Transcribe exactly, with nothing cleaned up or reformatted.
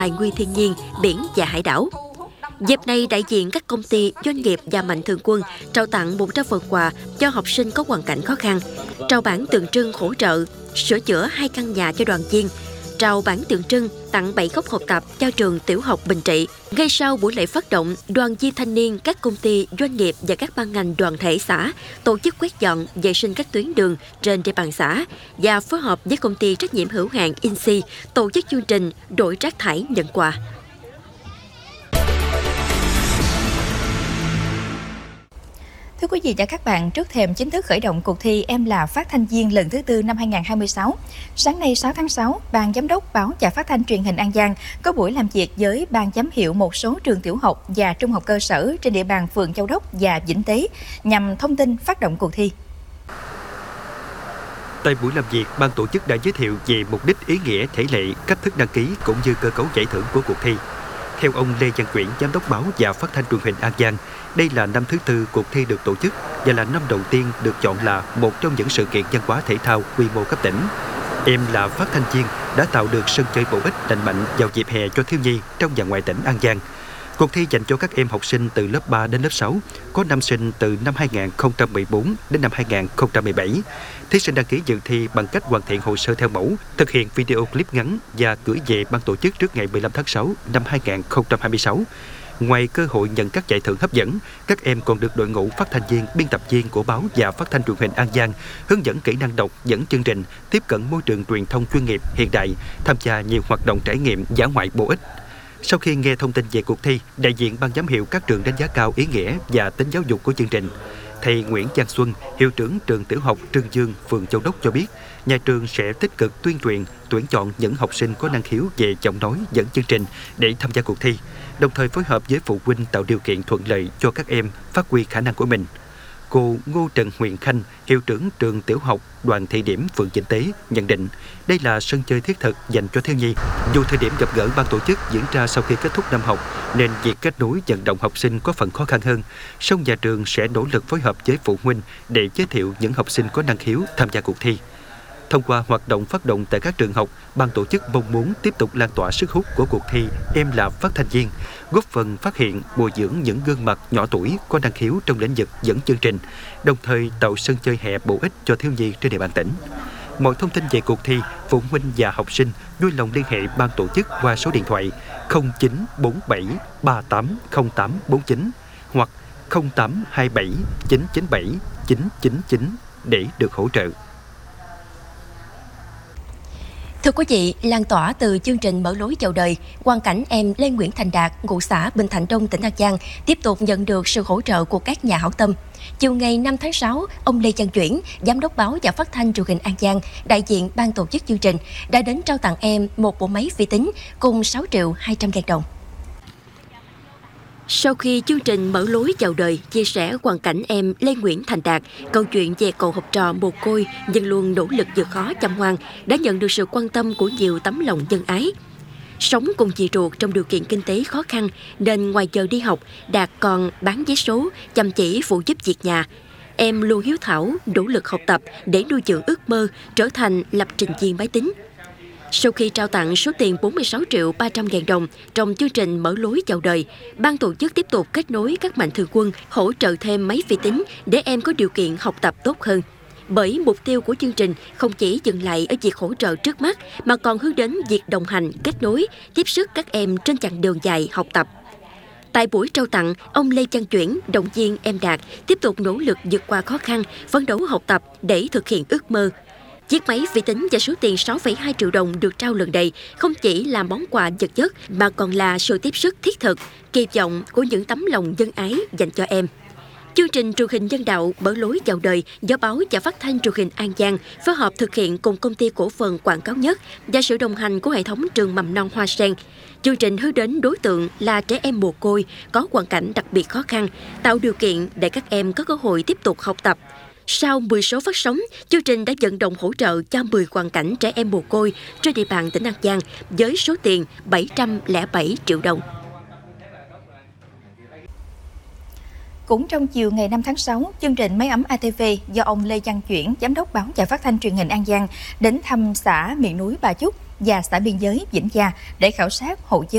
tài nguyên thiên nhiên, biển và hải đảo. Dịp này, đại diện các công ty, doanh nghiệp và mạnh thường quân trao tặng một trăm phần quà cho học sinh có hoàn cảnh khó khăn, trao bảng tượng trưng hỗ trợ sửa chữa hai căn nhà cho đoàn viên, trao bảng tượng trưng tặng bảy góc học tập cho trường tiểu học Bình Trị. Ngay sau buổi lễ phát động, đoàn viên thanh niên, các công ty, doanh nghiệp và các ban ngành đoàn thể xã tổ chức quét dọn, vệ sinh các tuyến đường trên địa bàn xã và phối hợp với công ty trách nhiệm hữu hạn Insi tổ chức chương trình đổi rác thải nhận quà. Thưa quý vị và các bạn, trước thềm chính thức khởi động cuộc thi Em là phát thanh viên lần thứ tư năm hai nghìn không trăm hai mươi sáu, sáng nay sáu tháng sáu, Ban Giám đốc Báo và Phát thanh Truyền hình An Giang có buổi làm việc với Ban giám hiệu một số trường tiểu học và trung học cơ sở trên địa bàn phường Châu Đốc và Vĩnh Tế nhằm thông tin phát động cuộc thi. Tại buổi làm việc, ban tổ chức đã giới thiệu về mục đích, ý nghĩa, thể lệ, cách thức đăng ký cũng như cơ cấu giải thưởng của cuộc thi. Theo ông Lê Văn Quyển, Giám đốc Báo và Phát thanh Truyền hình An Giang, đây là năm thứ tư cuộc thi được tổ chức và là năm đầu tiên được chọn là một trong những sự kiện văn hóa thể thao quy mô cấp tỉnh. Em là phát thanh viên đã tạo được sân chơi bổ ích, lành mạnh vào dịp hè cho thiếu nhi trong và ngoài tỉnh An Giang. Cuộc thi dành cho các em học sinh từ lớp ba đến lớp sáu, có năm sinh từ năm hai nghìn không trăm mười bốn đến năm hai nghìn không trăm mười bảy. Thí sinh đăng ký dự thi bằng cách hoàn thiện hồ sơ theo mẫu, thực hiện video clip ngắn và gửi về ban tổ chức trước ngày mười lăm tháng sáu năm hai nghìn không trăm hai mươi sáu. Ngoài cơ hội nhận các giải thưởng hấp dẫn, các em còn được đội ngũ phát thanh viên, biên tập viên của Báo và Phát thanh Truyền hình An Giang hướng dẫn kỹ năng đọc, dẫn chương trình, tiếp cận môi trường truyền thông chuyên nghiệp, hiện đại, tham gia nhiều hoạt động trải nghiệm dã ngoại bổ ích. Sau khi nghe thông tin về cuộc thi, đại diện ban giám hiệu các trường đánh giá cao ý nghĩa và tính giáo dục của chương trình. Thầy Nguyễn Văn Xuân, hiệu trưởng trường tiểu học Trương Dương, phường Châu Đốc cho biết, nhà trường sẽ tích cực tuyên truyền, tuyển chọn những học sinh có năng khiếu về giọng nói, dẫn chương trình để tham gia cuộc thi, đồng thời phối hợp với phụ huynh tạo điều kiện thuận lợi cho các em phát huy khả năng của mình. Cô Ngô Trần Huyền Khanh, hiệu trưởng trường tiểu học Đoàn Thị Điểm, phường Vĩnh Tế nhận định đây là sân chơi thiết thực dành cho thiếu nhi. Dù thời điểm gặp gỡ ban tổ chức diễn ra sau khi kết thúc năm học nên việc kết nối vận động học sinh có phần khó khăn hơn, song nhà trường sẽ nỗ lực phối hợp với phụ huynh để giới thiệu những học sinh có năng khiếu tham gia cuộc thi. Thông qua hoạt động phát động tại các trường học, ban tổ chức mong muốn tiếp tục lan tỏa sức hút của cuộc thi Em là phát thanh viên, góp phần phát hiện, bồi dưỡng những gương mặt nhỏ tuổi có năng khiếu trong lĩnh vực dẫn chương trình, đồng thời tạo sân chơi hè bổ ích cho thiếu nhi trên địa bàn tỉnh. Mọi thông tin về cuộc thi, phụ huynh và học sinh vui lòng liên hệ ban tổ chức qua số điện thoại không chín bốn bảy ba tám không tám bốn chín hoặc không tám hai bảy chín chín bảy chín chín chín để được hỗ trợ. Thưa quý vị, lan tỏa từ chương trình Mở lối chào đời, hoàn cảnh em Lê Nguyễn Thành Đạt, ngụ xã Bình Thạnh Đông, tỉnh An Giang, tiếp tục nhận được sự hỗ trợ của các nhà hảo tâm. Chiều ngày năm tháng sáu, ông Lê Văn Chuyển, Giám đốc Báo và Phát thanh Truyền hình An Giang, đại diện ban tổ chức chương trình, đã đến trao tặng em một bộ máy vi tính cùng sáu triệu hai trăm ngàn đồng. Sau khi chương trình Mở lối chào đời chia sẻ hoàn cảnh em Lê Nguyễn Thành Đạt, câu chuyện về cậu học trò mồ côi nhưng luôn nỗ lực vượt khó chăm ngoan đã nhận được sự quan tâm của nhiều tấm lòng nhân ái. Sống cùng chị ruột trong điều kiện kinh tế khó khăn nên ngoài giờ đi học, Đạt còn bán vé số, chăm chỉ phụ giúp việc nhà. Em luôn hiếu thảo, nỗ lực học tập để nuôi dưỡng ước mơ trở thành lập trình viên máy tính. Sau khi trao tặng số tiền bốn mươi sáu triệu ba trăm ngàn đồng trong chương trình Mở lối chào đời, ban tổ chức tiếp tục kết nối các mạnh thường quân hỗ trợ thêm máy vi tính để em có điều kiện học tập tốt hơn. Bởi mục tiêu của chương trình không chỉ dừng lại ở việc hỗ trợ trước mắt mà còn hướng đến việc đồng hành, kết nối, tiếp sức các em trên chặng đường dài học tập. Tại buổi trao tặng, ông Lê Văn Chuyển động viên em Đạt tiếp tục nỗ lực vượt qua khó khăn, phấn đấu học tập để thực hiện ước mơ. Chiếc máy vi tính và số tiền sáu phẩy hai triệu đồng được trao lần này không chỉ là món quà vật chất mà còn là sự tiếp sức thiết thực, kỳ vọng của những tấm lòng nhân ái dành cho em. Chương trình truyền hình nhân đạo Mở lối chào đời do Báo và Phát thanh Truyền hình An Giang phối hợp thực hiện cùng công ty cổ phần Quảng cáo Nhất và sự đồng hành của hệ thống trường mầm non Hoa Sen. Chương trình hướng đến đối tượng là trẻ em mồ côi có hoàn cảnh đặc biệt khó khăn, tạo điều kiện để các em có cơ hội tiếp tục học tập. Sau mười số phát sóng, chương trình đã vận động hỗ trợ cho mười hoàn cảnh trẻ em mồ côi trên địa bàn tỉnh An Giang với số tiền bảy trăm lẻ bảy triệu đồng. Cũng trong chiều ngày năm tháng sáu, chương trình Máy ấm a tê vê do ông Lê Văn Chuyển, Giám đốc Báo và Phát thanh Truyền hình An Giang đến thăm xã miền núi Bà Chúc và xã biên giới Vĩnh Gia để khảo sát hộ dân